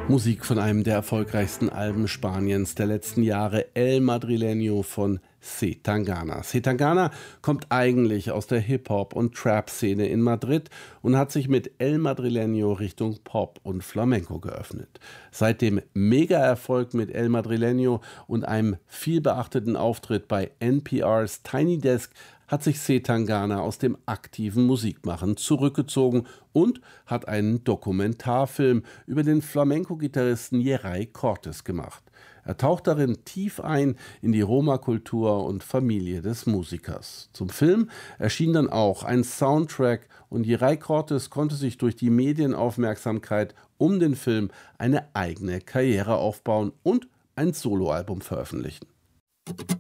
Musik von einem der erfolgreichsten Alben Spaniens der letzten Jahre, El Madrileño von C. Tangana. C. Tangana kommt eigentlich aus der Hip-Hop- und Trap-Szene in Madrid und hat sich mit El Madrileño Richtung Pop und Flamenco geöffnet. Seit dem Mega-Erfolg mit El Madrileño und einem vielbeachteten Auftritt bei NPRs Tiny Desk hat sich C. Tangana aus dem aktiven Musikmachen zurückgezogen und hat einen Dokumentarfilm über den Flamenco-Gitarristen Jeray Cortés gemacht. Er taucht darin tief ein in die Roma-Kultur und Familie des Musikers. Zum Film erschien dann auch ein Soundtrack und Jeray Cortés konnte sich durch die Medienaufmerksamkeit um den Film eine eigene Karriere aufbauen und ein Soloalbum veröffentlichen.